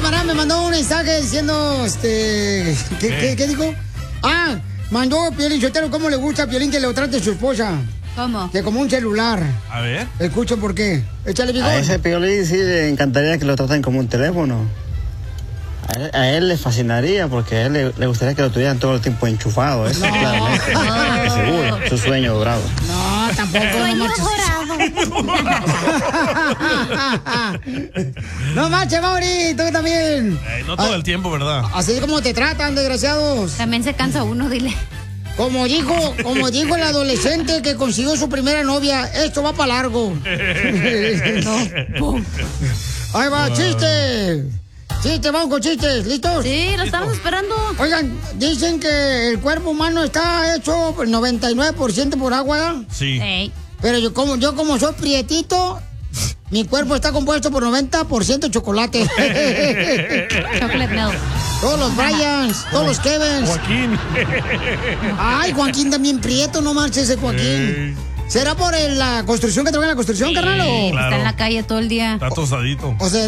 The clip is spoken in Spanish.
camarada me mandó un mensaje diciendo, ¿qué dijo? Mandó Piolín Sotelo, ¿cómo le gusta a Piolín que le trate a su esposa? ¿Cómo? Que como un celular. A ver. Escuchen por qué. Échale, Bigón. A ese Piolín sí le encantaría que lo traten como un teléfono. A él le fascinaría porque a él le gustaría que lo tuvieran todo el tiempo enchufado. Eso, claro. Seguro, su sueño dorado. No, tampoco. Sueño No marches, Mauri, tú también. No todo el tiempo, ¿verdad? Así como te tratan, desgraciados. También se cansa uno, dile. Como dijo el adolescente que consiguió su primera novia, esto va para largo. Ahí va, chiste. Chiste, vamos con chistes, ¿listos? Sí, lo estamos esperando. Oigan, dicen que el cuerpo humano está hecho 99% por agua. Sí. Ey. Pero yo como soy prietito, mi cuerpo está compuesto por 90% chocolate. Chocolate milk. Todos los Bryans, todos los Kevins. Joaquín. Ay, Joaquín también prieto, no marches ese Joaquín. ¿Será por la construcción que trabaja en la construcción, carnal? Claro. Está en la calle todo el día. Está tosadito. O sea,